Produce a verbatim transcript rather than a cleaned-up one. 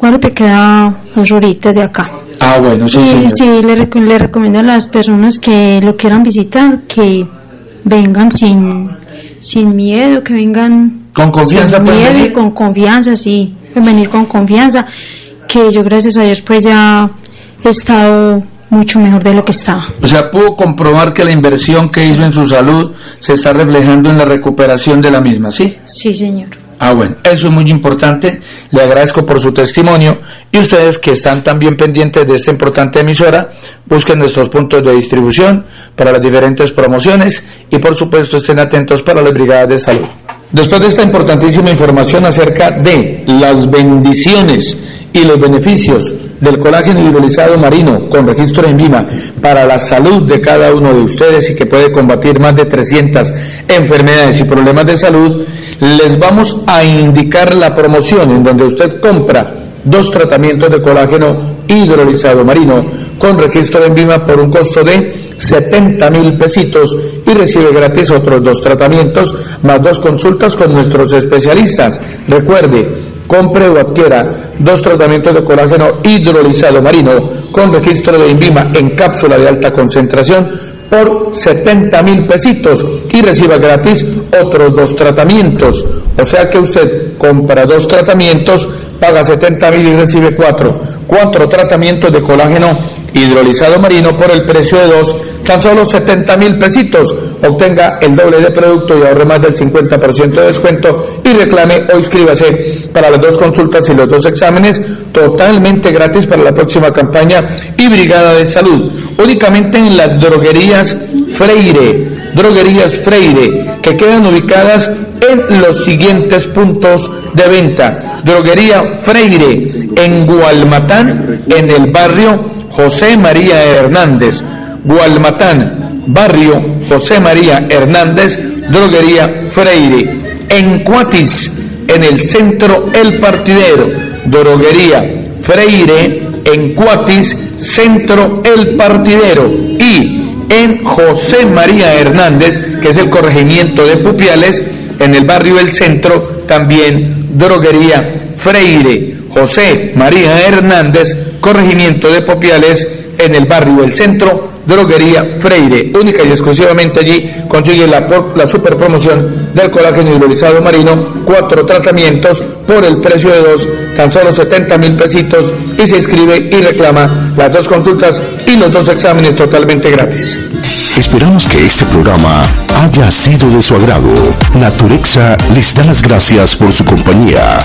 Guadalupe queda dos horitas de acá. Ah, bueno, sí, y sí. Sí, le, rec- le recomiendo a las personas que lo quieran visitar que vengan sin, sin miedo, que vengan Con confianza sin pueden miedo y venir. con confianza, sí, pueden venir con confianza, que yo gracias a Dios pues ya he estado mucho mejor de lo que estaba. O sea, pudo comprobar que la inversión que hizo en su salud se está reflejando en la recuperación de la misma, ¿sí? Sí, señor. Ah, bueno, eso es muy importante, le agradezco por su testimonio, y ustedes que están también pendientes de esta importante emisora, busquen nuestros puntos de distribución para las diferentes promociones y por supuesto estén atentos para las brigadas de salud. Después de esta importantísima información acerca de las bendiciones y los beneficios del colágeno hidrolizado marino con registro en INVIMA para la salud de cada uno de ustedes y que puede combatir más de trescientas enfermedades y problemas de salud, les vamos a indicar la promoción en donde usted compra dos tratamientos de colágeno hidrolizado marino con registro en INVIMA por un costo de setenta mil pesitos y recibe gratis otros dos tratamientos más dos consultas con nuestros especialistas. Recuerde, compre o adquiera dos tratamientos de colágeno hidrolizado marino con registro de INVIMA en cápsula de alta concentración por setenta mil pesitos y reciba gratis otros dos tratamientos. O sea que usted compra dos tratamientos, paga setenta mil y recibe cuatro. Cuatro tratamientos de colágeno hidrolizado marino por el precio de dos, tan solo setenta mil pesitos. Obtenga el doble de producto y ahorre más del cincuenta por ciento de descuento y reclame o inscríbase para las dos consultas y los dos exámenes totalmente gratis para la próxima campaña y brigada de salud. Únicamente en las droguerías Freire, droguerías Freire, que quedan ubicadas en los siguientes puntos de venta. Droguería Freire en Gualmatán, en el barrio José María Hernández. Gualmatán, barrio José María Hernández, droguería Freire. En Cuatis, en el centro El Partidero, droguería Freire en Cuatis, centro El Partidero. Y en José María Hernández, que es el corregimiento de Pupiales, en el barrio El Centro, también droguería Freire. José María Hernández, corregimiento de Pupiales, en el barrio El Centro, droguería Freire. Única y exclusivamente allí consigue la, la super promoción del colágeno hidrolizado marino, cuatro tratamientos por el precio de dos, tan solo setenta mil pesitos, y se inscribe y reclama las dos consultas y los dos exámenes totalmente gratis. Esperamos que este programa haya sido de su agrado. Naturexa les da las gracias por su compañía.